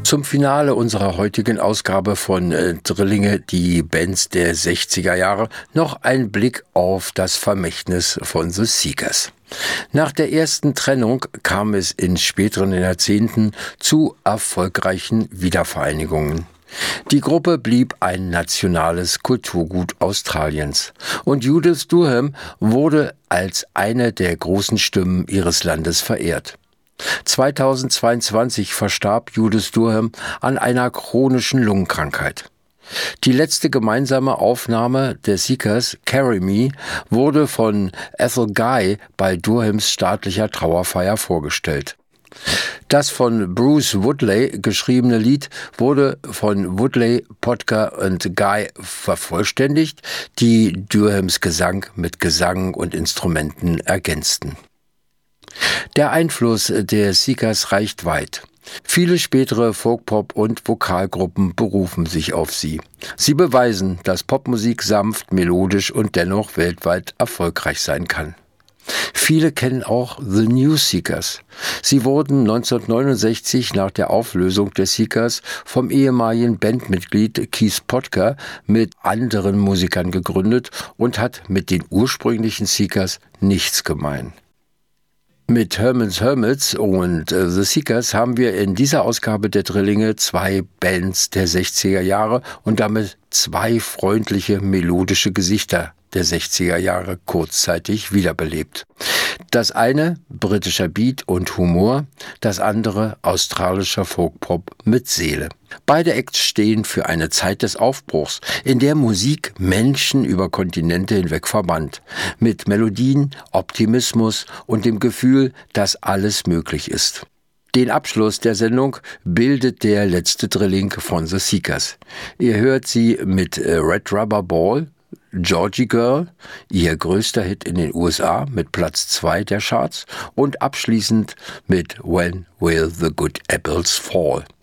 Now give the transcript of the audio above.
Zum Finale unserer heutigen Ausgabe von Drillinge, die Bands der 60er Jahre, noch ein Blick auf das Vermächtnis von The Seekers. Nach der ersten Trennung kam es in späteren Jahrzehnten zu erfolgreichen Wiedervereinigungen. Die Gruppe blieb ein nationales Kulturgut Australiens und Judith Durham wurde als eine der großen Stimmen ihres Landes verehrt. 2022 verstarb Judith Durham an einer chronischen Lungenkrankheit. Die letzte gemeinsame Aufnahme der Seekers, Carry Me, wurde von Ethel Guy bei Durhams staatlicher Trauerfeier vorgestellt. Das von Bruce Woodley geschriebene Lied wurde von Woodley, Podger und Guy vervollständigt, die Durhams Gesang mit Gesang und Instrumenten ergänzten. Der Einfluss der Seekers reicht weit. Viele spätere Folkpop- und Vokalgruppen berufen sich auf sie. Sie beweisen, dass Popmusik sanft, melodisch und dennoch weltweit erfolgreich sein kann. Viele kennen auch The New Seekers. Sie wurden 1969 nach der Auflösung der Seekers vom ehemaligen Bandmitglied Keith Podger mit anderen Musikern gegründet und hat mit den ursprünglichen Seekers nichts gemein. Mit Herman's Hermits und The Seekers haben wir in dieser Ausgabe der Drillinge zwei Bands der 60er Jahre und damit zwei freundliche, melodische Gesichter der 60er Jahre kurzzeitig wiederbelebt. Das eine britischer Beat und Humor, das andere australischer Folkpop mit Seele. Beide Acts stehen für eine Zeit des Aufbruchs, in der Musik Menschen über Kontinente hinweg verband, mit Melodien, Optimismus und dem Gefühl, dass alles möglich ist. Den Abschluss der Sendung bildet der letzte Drilling von The Seekers. Ihr hört sie mit Red Rubber Ball, Georgie Girl, ihr größter Hit in den USA mit Platz 2 der Charts und abschließend mit When Will the Good Apples Fall.